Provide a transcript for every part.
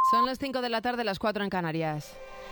Son las 5 de la tarde, las 4 en Canarias.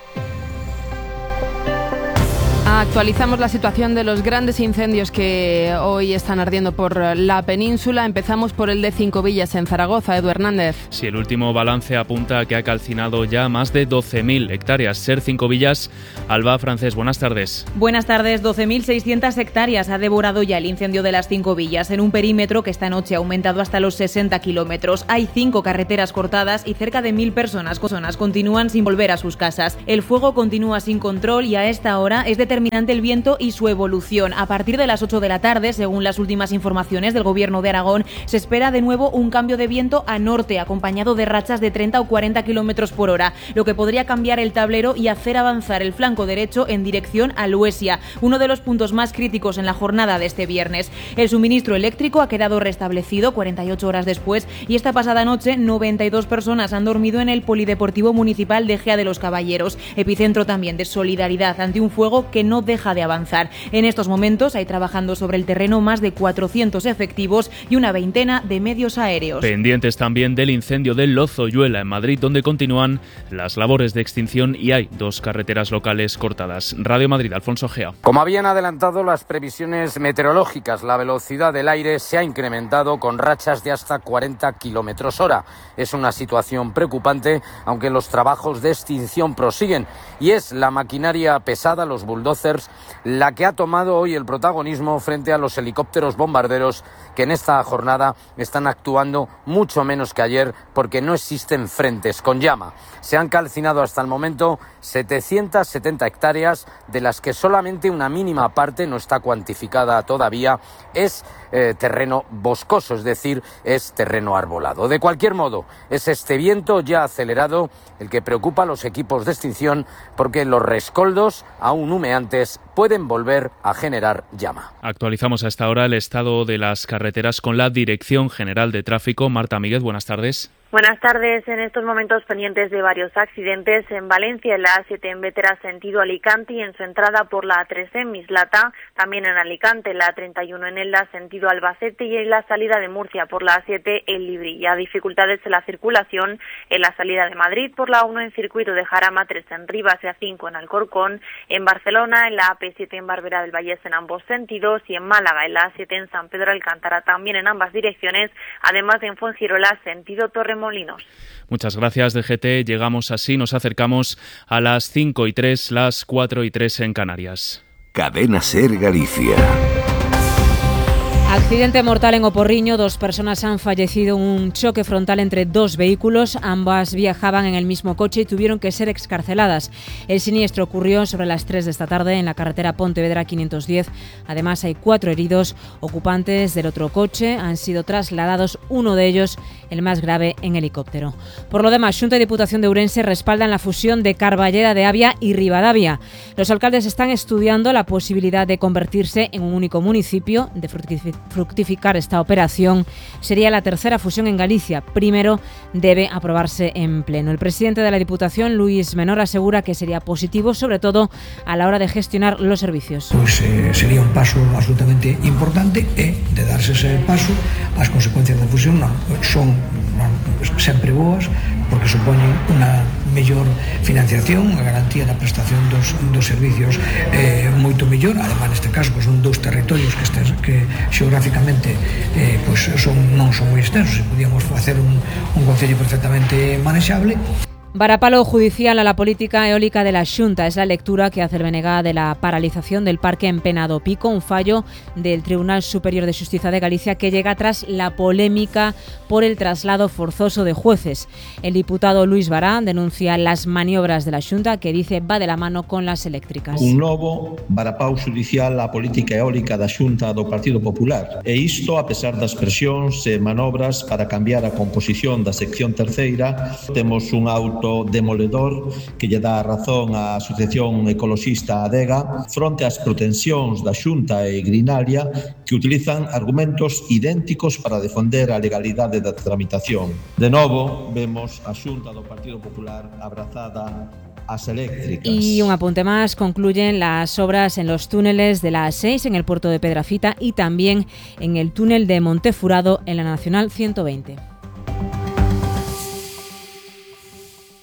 Actualizamos la situación de los grandes incendios que hoy están ardiendo por la península. Empezamos por el de Cinco Villas en Zaragoza. Edu Hernández. Sí, el último balance apunta a que ha calcinado ya más de 12.000 hectáreas. Ser Cinco Villas. Alba Francés, buenas tardes. Buenas tardes. 12.600 hectáreas ha devorado ya el incendio de las Cinco Villas en un perímetro que esta noche ha aumentado hasta los 60 kilómetros. Hay 5 carreteras cortadas y cerca de 1.000 personas continúan sin volver a sus casas. El fuego continúa sin control y a esta hora es determinante el viento y su evolución. A partir de las 8 de la tarde, según las últimas informaciones del Gobierno de Aragón, se espera de nuevo un cambio de viento a norte, acompañado de rachas de 30 o 40 kilómetros por hora, lo que podría cambiar el tablero y hacer avanzar el flanco derecho en dirección a Luesia, uno de los puntos más críticos en la jornada de este viernes. El suministro eléctrico ha quedado restablecido 48 horas después y esta pasada noche 92 personas han dormido en el Polideportivo Municipal de Ejea de los Caballeros, epicentro también de solidaridad ante un fuego que no deja de avanzar. En estos momentos hay trabajando sobre el terreno más de 400 efectivos y una veintena de medios aéreos. Pendientes también del incendio de Lozoyuela en Madrid, donde continúan las labores de extinción y hay 2 carreteras locales cortadas. Radio Madrid, Alfonso Gea. Como habían adelantado las previsiones meteorológicas, la velocidad del aire se ha incrementado con rachas de hasta 40 kilómetros hora. Es una situación preocupante, aunque los trabajos de extinción prosiguen, y es la maquinaria pesada, los bulldozers, la que ha tomado hoy el protagonismo frente a los helicópteros bombarderos que en esta jornada están actuando mucho menos que ayer porque no existen frentes con llama. Se han calcinado hasta el momento 770 hectáreas, de las que solamente una mínima parte, no está cuantificada todavía, es terreno boscoso, es decir, es terreno arbolado. De cualquier modo, es este viento ya acelerado el que preocupa a los equipos de extinción, porque los rescoldos, aún humeantes, pueden volver a generar llama. Actualizamos a esta hora el estado de las carreteras con la Dirección General de Tráfico. Marta Míguez, buenas tardes. Buenas tardes. En estos momentos pendientes de varios accidentes en Valencia, en la A7 en Bétera sentido Alicante y en su entrada por la A3 en Mislata, también en Alicante, la A31 en Elda sentido Albacete y en la salida de Murcia por la A7 en Librilla. Dificultades en la circulación en la salida de Madrid por la 1 en circuito de Jarama, 3 en Rivas y A5 en Alcorcón, en Barcelona, en la AP7 en Barberá del Vallés en ambos sentidos y en Málaga, en la A7 en San Pedro Alcántara también en ambas direcciones, además de en Fuengirola sentido Torremolinos. Muchas gracias, DGT. Llegamos así, nos acercamos a las 5:03, las 4:03 en Canarias. Cadena Ser Galicia. Accidente mortal en Oporriño. 2 personas han fallecido en un choque frontal entre 2 vehículos. Ambas viajaban en el mismo coche y tuvieron que ser excarceladas. El siniestro ocurrió sobre las 3 de esta tarde en la carretera Pontevedra 510. Además, hay 4 heridos. Ocupantes del otro coche han sido trasladados, uno de ellos, el más grave, en helicóptero. Por lo demás, Xunta y Diputación de Ourense respaldan la fusión de Carballeda de Avia y Ribadavia. Los alcaldes están estudiando la posibilidad de convertirse en un único municipio. De fructificar esta operación, sería la tercera fusión en Galicia. Primero debe aprobarse en pleno. El presidente de la Diputación, Luis Menor, asegura que sería positivo, sobre todo a la hora de gestionar los servicios. Pues sería un paso absolutamente importante e, de darse ese paso, as consecuencias da fusión son sempre boas, porque supoñen unha mellor financiación, unha garantía na prestación dos servicios moito mellor. Además, neste caso, pues, son 2 territorios que xeográficamente non son moi extensos e podíamos facer un concello perfectamente manexable. Varapalo judicial a la política eólica de la Xunta. Es la lectura que hace el BNG de la paralización del parque en Pena do Pico, un fallo del Tribunal Superior de Xustiza de Galicia que llega tras la polémica por el traslado forzoso de jueces. El diputado Luis Bará denuncia las maniobras de la Xunta, que dice va de la mano con las eléctricas. Un novo varapau judicial á política eólica da Xunta do Partido Popular. E isto a pesar das presións e manobras para cambiar a composición da sección terceira. Temos un auto demoledor que lle dá a razón á Asociación Ecoloxista Adega fronte ás pretensións da Xunta e Grinalia, que utilizan argumentos idénticos para defender a legalidade da tramitación. De novo, vemos a Xunta do Partido Popular abrazada às eléctricas. Y un apunte más, concluyen las obras en los túneles de la A6 en el puerto de Pedrafita y también en el túnel de Montefurado en la Nacional 120.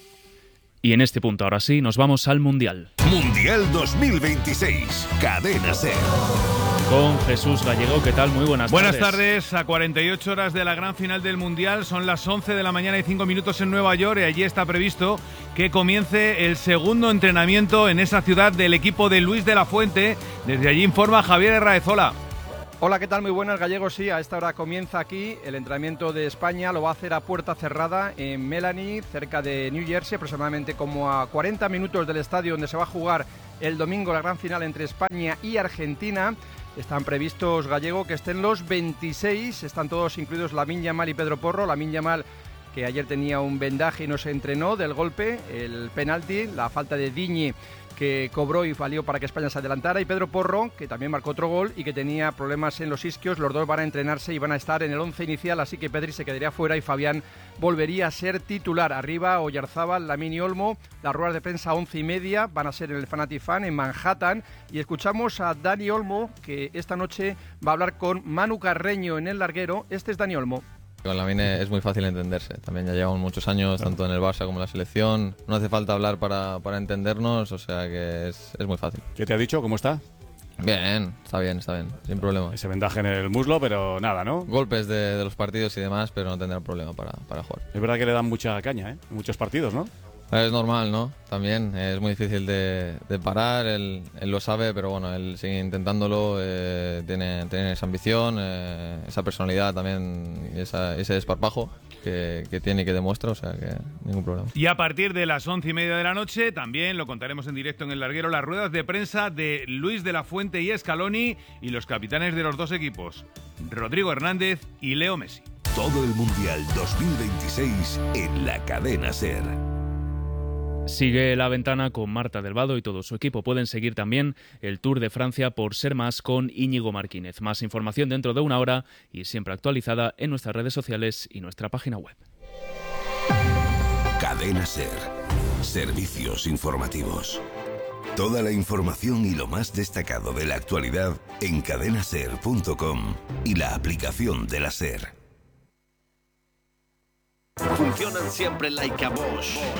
Y en este punto, ahora sí, nos vamos al Mundial. Mundial 2026, Cadena SER. Con Jesús Gallego, ¿qué tal? Muy buenas tardes. Buenas tardes, a 48 horas de la gran final del Mundial, son las 11 de la mañana y 5 minutos en Nueva York, y allí está previsto que comience el segundo entrenamiento en esa ciudad del equipo de Luis de la Fuente. Desde allí informa Javier Herraezola. Hola, ¿qué tal? Muy buenas, Gallego. Sí, a esta hora comienza aquí el entrenamiento de España. Lo va a hacer a puerta cerrada en Melanie, cerca de New Jersey, aproximadamente como a 40 minutos del estadio donde se va a jugar el domingo la gran final entre España y Argentina. Están previstos, Gallego, que estén los 26, están todos incluidos Lamine Yamal y Pedro Porro. Lamine Yamal, que ayer tenía un vendaje y no se entrenó del golpe, el penalti, la falta de Digne que cobró y valió para que España se adelantara, y Pedro Porro, que también marcó otro gol y que tenía problemas en los isquios. Los dos van a entrenarse y van a estar en el 11 inicial, así que Pedri se quedaría fuera y Fabián volvería a ser titular. Arriba, Oyarzábal, Lamine y Olmo. Las ruedas de prensa 11:30 van a ser en el Fanati Fan en Manhattan, y escuchamos a Dani Olmo, que esta noche va a hablar con Manu Carreño en el larguero. Este es Dani Olmo. Con Lamine es muy fácil entenderse, también ya llevamos muchos años, tanto en el Barça como en la selección, no hace falta hablar para entendernos, o sea que es muy fácil. ¿Qué te ha dicho? ¿Cómo está? Bien, sin problema. Ese vendaje en el muslo, pero nada, ¿no? Golpes de los partidos y demás, pero no tendrá problema para jugar. Es verdad que le dan mucha caña, ¿eh? En muchos partidos, ¿no? Es normal, ¿no? También es muy difícil de parar, él lo sabe, pero bueno, él sigue intentándolo, tiene esa ambición, esa personalidad también, y ese desparpajo que tiene y que demuestra, o sea que ningún problema. Y a partir de las 11:30 de la noche, también lo contaremos en directo en el larguero, las ruedas de prensa de Luis de la Fuente y Scaloni y los capitanes de los dos equipos, Rodrigo Hernández y Leo Messi. Todo el Mundial 2026 en la Cadena SER. Sigue La Ventana con Marta del Vado y todo su equipo. Pueden seguir también el Tour de Francia por Ser Más con Íñigo Martínez. Más información dentro de una hora y siempre actualizada en nuestras redes sociales y nuestra página web. Cadena SER. Servicios informativos. Toda la información y lo más destacado de la actualidad en cadenaser.com y la aplicación de la SER. Funcionan siempre like a Bosch.